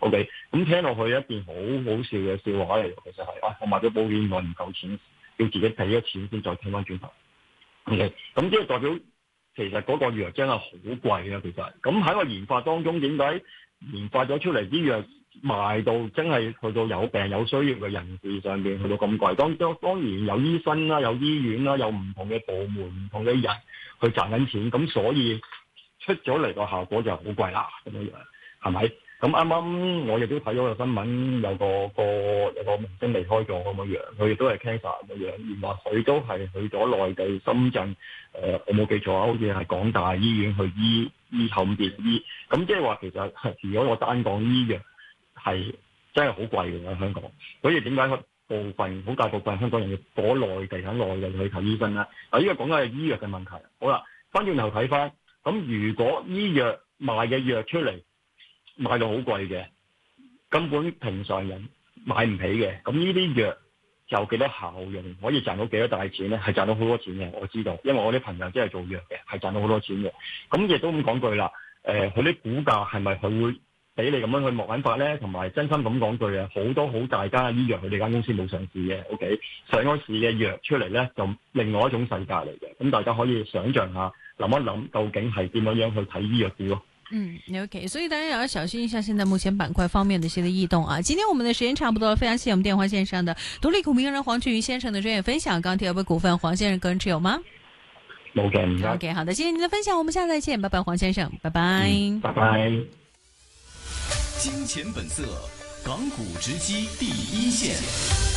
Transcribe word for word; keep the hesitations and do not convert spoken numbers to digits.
OK， 咁聽落去一件好好笑嘅笑話嚟，其實係啊，我買咗保險我唔夠錢，要自己俾咗錢先再聽翻轉頭。OK， 咁即係代表其實嗰個藥真係好貴啊，其實。咁喺個研發當中，點解研發咗出嚟啲藥賣到真係去到有病有需要嘅人士上面去到咁貴？當當當然有醫生啦，有醫院啦，有唔同嘅部門、唔同嘅人去賺緊錢，咁所以出咗嚟個效果就好貴啦，咁樣樣係咪？咁啱啱我亦都睇咗個新聞，有個個有個明星離開咗咁樣樣，佢亦都係 cancer 咁樣，原來佢都係去咗內地深圳，誒、呃、我冇記錯啊，好似係港大醫院去醫醫後邊醫，咁即係話其實如果我單講醫藥係真係好貴嘅喺香港，所以點解部分好大部分香港人要躲內地喺內地去睇醫生咧？啊，呢個講緊係醫藥嘅問題。好啦，翻轉頭睇翻，咁如果醫藥賣嘅藥出嚟，賣到好貴嘅，根本平常人買唔起嘅。咁呢啲藥有幾多效用，可以賺到幾多大錢咧？係賺到好多錢嘅，我知道，因為我啲朋友真係做藥嘅，係賺到好多錢嘅。咁亦都咁講句啦，誒、呃，佢啲股價係咪佢會俾你咁樣去莫引法咧？同埋真心咁講句啊，好多好大間嘅醫藥佢哋間公司冇上市嘅 ，OK， 上咗市嘅藥出嚟咧，就另外一種世界嚟嘅。咁大家可以想象下，諗一諗究竟係點樣樣去睇醫藥股咯。 嗯 ，OK， 所以大家也要小心一下現在目前板塊方面的一些的異動啊。今天我們的時間差不多了，非常謝謝我們電話線上的獨立股評人黃竣渝先生的專業分享。鋼鐵有冇股份，黃先生個人持有嗎？ 冇嘅。 OK， 好的，謝謝您的分享，我們下次再見，拜拜，黃先生，拜拜， 嗯、拜拜。 金錢本色，港股直擊第一線。